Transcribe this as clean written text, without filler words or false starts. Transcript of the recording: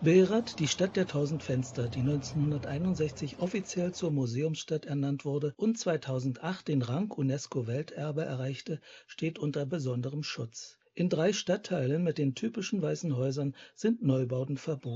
Behrad, die Stadt der 1000 Fenster, die 1961 offiziell zur Museumsstadt ernannt wurde und 2008 den Rang UNESCO-Welterbe erreichte, steht unter besonderem Schutz. In 3 Stadtteilen mit den typischen weißen Häusern sind Neubauten verboten